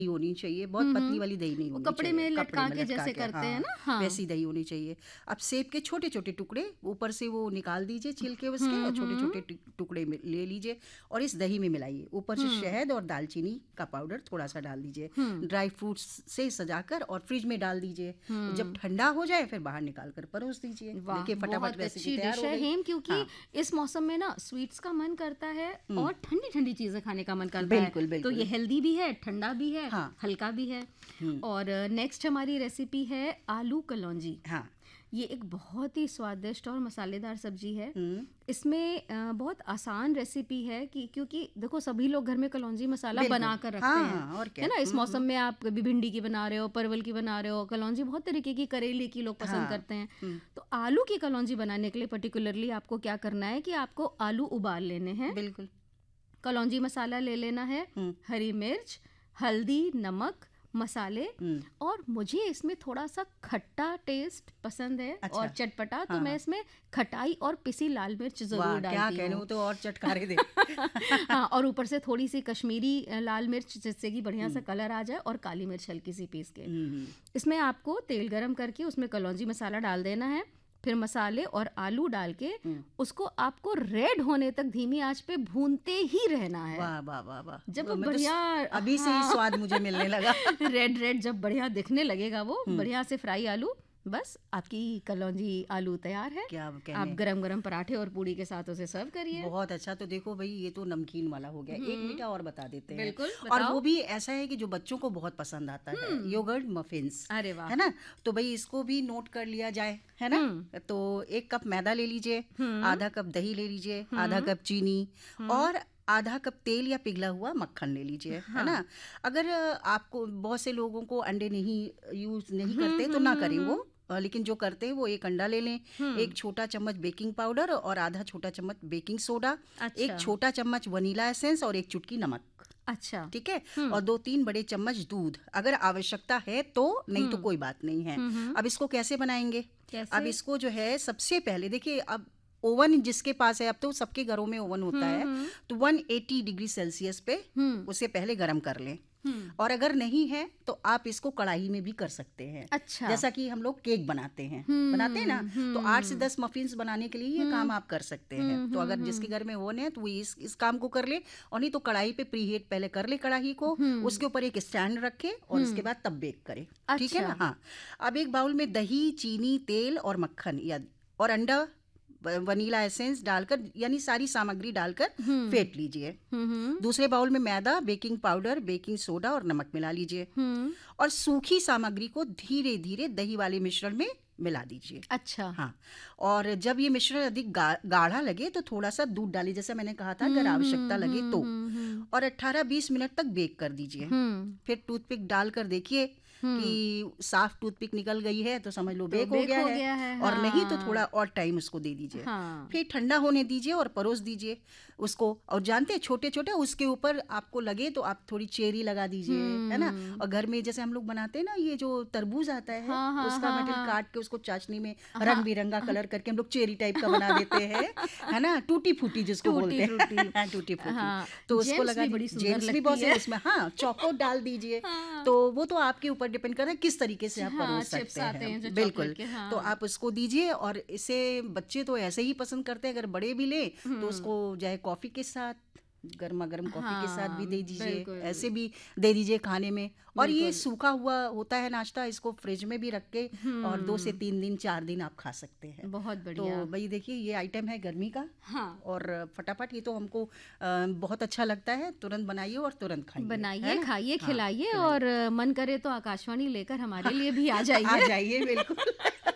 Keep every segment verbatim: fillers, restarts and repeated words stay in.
होनी चाहिए, बहुत हम्म पतली हम्म। वाली दही नहीं वो होनी कपड़े चाहिए, में कपड़े लटका में के लटका जैसे के, करते हैं हाँ ना, हाँ। वैसी दही होनी चाहिए। अब सेब के छोटे छोटे टुकड़े ऊपर से वो निकाल दीजिए छिलके उसके, और हम्म छोटे हम्म छोटे टु- टुकड़े में ले लीजिए और इस दही में मिलाइए। ऊपर से हम्म शहद और दालचीनी का पाउडर थोड़ा सा डाल दीजिए, हम्म ड्राई फ्रूट्स से सजाकर और फ्रिज में डाल दीजिए। जब हम्म। ठंडा हो जाए फिर बाहर निकाल कर परोस दीजिए। वाह, देखिए फटाफट बहुत रेसिपी अच्छी तैयार डिश हो है गई। हेम, क्योंकि हाँ इस मौसम में ना स्वीट्स का मन करता है हम्म, और ठंडी ठंडी चीजें खाने का मन करता है। बिल्कुल तो ये बिल्कुल। हेल्दी भी है, ठंडा भी है, हाँ। हल्का भी है। हम्म। और नेक्स्ट हमारी रेसिपी है आलू कलौंजी। हाँ। ये एक बहुत ही स्वादिष्ट और मसालेदार सब्जी है। हम्म, इसमें अ, बहुत आसान रेसिपी है कि क्योंकि देखो सभी लोग घर में कलौंजी मसाला बिल्कुल। बना कर रखते हाँ हैं, हाँ, और क्या। है ना। इस हम्म मौसम हम्म, में आप कभी भिंडी की बना रहे हो, परवल की बना रहे हो, कलौंजी बहुत तरीके की, करेले की लोग पसंद हाँ। करते हैं। हम्म, तो आलू की कलौंजी बनाने के लिए पर्टिकुलरली आपको क्या करना है कि आपको आलू उबाल लेने हैं, बिल्कुल। कलौंजी मसाला ले लेना है, हम्म हरी मिर्च, हल्दी, नमक, मसाले। हम्म, और मुझे इसमें थोड़ा सा खट्टा टेस्ट पसंद है अच्छा। और चटपटा, तो हाँ मैं हाँ, इसमें खटाई और पिसी लाल मिर्च वाह जरूर क्या डालती कह रहे हूँ। हो, तो और चटकारे दे। हाँ, और ऊपर से थोड़ी सी कश्मीरी अ, लाल मिर्च, जिससे कि बढ़िया सा हम्म कलर आ जाए, और काली मिर्च हल्की सी पीस के। हम्म, इसमें आपको तेल गरम करके उसमें कलौंजी मसाला डाल देना है, फिर मसाले और आलू डाल के हम्म, उसको आपको रेड होने तक धीमी आंच पे भूनते ही रहना है। वाह वाह वाह वाह, जब वो वो मैं तो बढ़िया, स- अभी से ही हाँ, स्वाद मुझे मिलने लगा। रेड रेड जब बढ़िया दिखने लगेगा वो हम्म, बढ़िया से फ्राई आलू, बस आपकी कलौंजी आलू तैयार है। क्या आप कहने। गरम गरम पराठे और पूड़ी के साथ उसे सर्व करिए। बहुत अच्छा। तो देखो भाई, ये तो नमकीन वाला हो गया, एक मीठा और बता देते हैं। बिल्कुल, और बताओ। वो भी ऐसा है कि जो बच्चों को बहुत पसंद आता है, हम्म। योगर्ट मफिन्स, अरे वाह। है ना। तो भाई इसको भी नोट कर लिया जाए, है ना। हम्म तो एक कप मैदा ले लीजिए, हम्म आधा कप दही ले लीजिए, आधा हम्म कप चीनी, हम्म। और आधा कप तेल या पिघला हुआ मक्खन ले लीजिए, है हाँ। ना। अगर अ, आपको, बहुत से लोगों को अंडे नहीं यूज नहीं हम्म करते तो हम्म ना हम्म करें वो, हम्म अ, लेकिन जो करते हैं वो एक अंडा ले लें, हम्म। एक छोटा चम्मच बेकिंग पाउडर और आधा छोटा चम्मच बेकिंग सोडा, एक अच्छा छोटा चम्मच वनीला एसेंस और एक चुटकी नमक, अच्छा। ठीक है। हम्म और दो तीन बड़े चम्मच दूध, अगर आवश्यकता है तो, नहीं तो हम्म कोई बात नहीं है। हम्म हम्म। अब इसको कैसे बनाएंगे। अब कैसे? इसको जो है सबसे पहले देखिए, अब ओवन जिसके पास है, अब तो सबके घरों में ओवन होता हम्म है, हम्म तो एक सौ अस्सी डिग्री सेल्सियस पे हम्म उसे पहले गर्म कर लें। हम्म। और अगर नहीं है तो आप इसको कढ़ाई में भी कर सकते हैं, अच्छा। जैसा कि हम लोग केक बनाते हैं, हम्म बनाते हैं ना। तो आठ से हम्म दस मफिन्स बनाने के लिए ये हम्म काम आप कर सकते हैं। हम्म तो अगर हम्म जिसके हम्म घर में ओवन है तो वो इस इस काम को कर ले, और नहीं तो कढ़ाई पे प्री हीट पहले कर ले कढ़ाई को, हम्म। उसके ऊपर एक स्टैंड रखे और उसके बाद तब बेक करे, ठीक है ना। अच्छा। हाँ। अब एक बाउल में दही, चीनी, तेल और मक्खन या और अंडा, व- वनीला एसेंस डालकर, यानी सारी सामग्री डालकर हम्म फेंट लीजिए। हम्म दूसरे बाउल में मैदा, बेकिंग पाउडर, बेकिंग सोडा और नमक मिला लीजिए, हम्म। और सूखी सामग्री को धीरे धीरे दही वाले मिश्रण में मिला दीजिए। अच्छा। हाँ। और जब ये मिश्रण अधिक गा, गाढ़ा लगे तो थोड़ा सा दूध डालिए, जैसे मैंने कहा था, अगर हम्म आवश्यकता हम्म लगे तो। हम्म हम्म और अट्ठारह बीस मिनट तक बेक कर दीजिए। हम्म फिर टूथपिक डालकर देखिए हम्म। कि साफ टूथपिक निकल गई है तो समझ लो तो बेक हो बेक गया हो है, गया है, और नहीं तो हाँ। थोड़ा और टाइम उसको दे दीजिए। हाँ। फिर ठंडा होने दीजिए और परोस दीजिए उसको। और जानते हैं, छोटे छोटे उसके ऊपर आपको लगे तो आप थोड़ी चेरी लगा दीजिए, है ना। हम्म। और घर में जैसे हम लोग बनाते हैं ना, ये जो तरबूज आता है, हाँ हाँ उसका हाँ मटेरियल हाँ काट के उसको चाशनी में हाँ रंग बिरंगा कलर करके हम लोग चेरी टाइप का बना देते हैं, है ना। टूटी फूटी जिसको टूटी बोलते फ्रूटी। हैं, हाँ, टूटी फूटी। हाँ, तो उसको जेम्स लगा भी दी, बड़ी सुंदर जेम्स भी लगती बहुत से है। उसमें, हाँ, चौकोर डाल दीजिए। हाँ तो वो तो आपके ऊपर डिपेंड करता है किस तरीके से आप हाँ, परोस चिप्स सकते आते हैं जो हैं, चॉकलेट बिल्कुल। के, हाँ। तो आप उसको दीजिए, और इसे बच्चे तो ऐसे ही पसंद करते हैं, अगर बड़े भी लें तो उसको चाहे कॉफ़ी के साथ, गर्मा गर्म कॉफ़ी के साथ भी हाँ, दे दीजिए, बिल्कुल ऐसे भी दे दीजिए खाने में। और ये बिल्कुल। सूखा हुआ होता है नाश्ता, इसको फ्रिज में भी रख के और दो से हम्म, तीन दिन चार दिन आप खा सकते हैं। बहुत तो बढ़िया। भाई देखिए, ये आइटम है गर्मी का, हाँ, और फटाफट ये तो हमको अ, बहुत अच्छा लगता है। तुरंत बनाइए और तुरंत खाइए, है बनाइए, ना। खाइए, हाँ, खिलाइए, खिलाइए। और अ, मन करे तो आकाशवाणी लेकर हमारे लिए भी आ आ जाइए। जाइए बिल्कुल।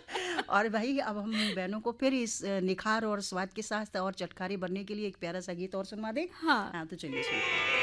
और भाई अब हम बहनों को फिर इस अ, निखार और स्वाद के साथ और चटखारे बनने के लिए एक प्यारा सा गीत और सुनवा दें। हाँ। हाँ, तो चलिए सुनते हैं।